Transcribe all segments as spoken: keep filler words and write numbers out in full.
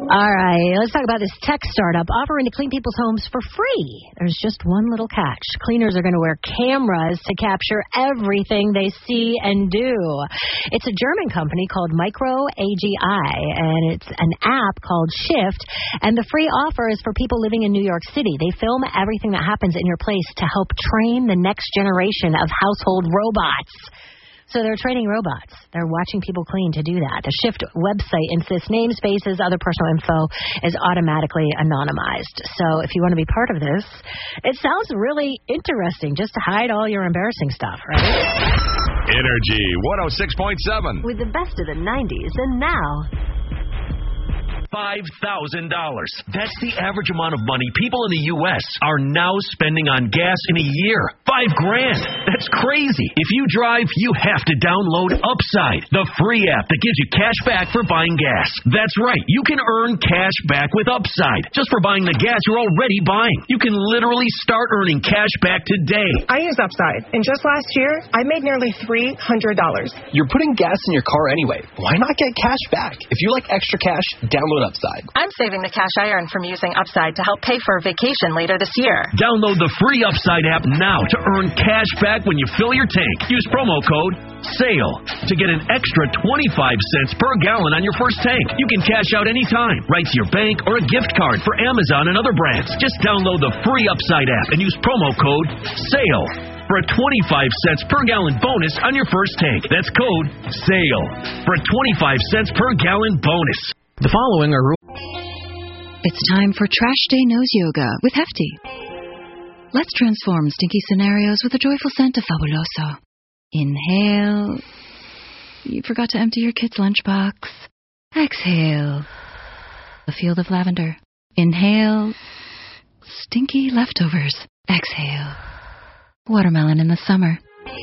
All right, let's talk about this tech startup offering to clean people's homes for free. There's just one little catch. Cleaners are going to wear cameras to capture everything they see and do. It's a German company called Micro A G I, and it's an app called Shift, and the free offer is for people living in New York City. They film everything that happens in your place to help train the next generation of household robots. So they're training robots. They're watching people clean to do that. The Shift website insists namespaces, other personal info is automatically anonymized. So if you want to be part of this, it sounds really interesting just to hide all your embarrassing stuff, right? Energy one oh six point seven. With the best of the nineties and now... five thousand dollars. That's the average amount of money people in the U S are now spending on gas in a year. Five grand. That's crazy. If you drive, you have to download Upside, the free app that gives you cash back for buying gas. That's right. You can earn cash back with Upside just for buying the gas you're already buying. You can literally start earning cash back today. I use Upside, and just last year, I made nearly three hundred dollars. You're putting gas in your car anyway. Why not get cash back? If you like extra cash, download Upside. I'm saving the cash I earn from using Upside to help pay for a vacation later this year. Download the free Upside app now to earn cash back when you fill your tank. Use promo code SALE to get an extra twenty-five cents per gallon on your first tank. You can cash out anytime, right to your bank or a gift card for Amazon and other brands. Just download the free Upside app and use promo code SALE for a twenty-five cents per gallon bonus on your first tank. That's code SALE for a twenty-five cents per gallon bonus. The following are... It's time for Trash Day Nose Yoga with Hefty. Let's transform stinky scenarios with a joyful scent of Fabuloso. Inhale. You forgot to empty your kid's lunchbox. Exhale. A field of lavender. Inhale. Stinky leftovers. Exhale. Watermelon in the summer.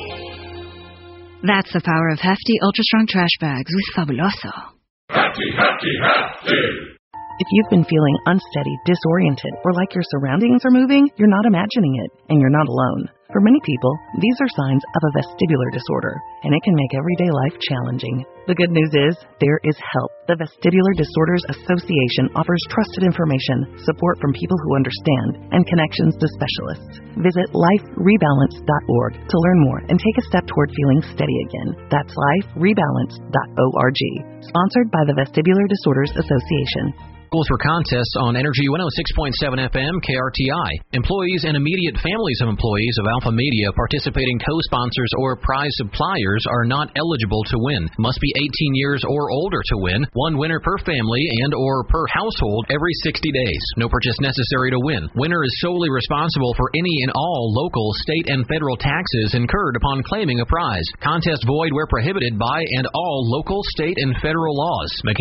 That's the power of Hefty Ultra Strong Trash Bags with Fabuloso. Hefty, hefty, hefty. If you've been feeling unsteady, disoriented, or like your surroundings are moving, you're not imagining it, and you're not alone. For many people, these are signs of a vestibular disorder, and it can make everyday life challenging. The good news is, there is help. The Vestibular Disorders Association offers trusted information, support from people who understand, and connections to specialists. Visit life rebalance dot org to learn more and take a step toward feeling steady again. That's life rebalance dot org. Sponsored by the Vestibular Disorders Association. Rules for contests on Energy one oh six point seven F M K R T I. Employees and immediate families of employees of Alpha Media participating co-sponsors or prize suppliers are not eligible to win. Must be eighteen years or older to win. One winner per family and or per household every sixty days. No purchase necessary to win. Winner is solely responsible for any and all local, state, and federal taxes incurred upon claiming a prize. Contest void where prohibited by and all local, state, and federal laws.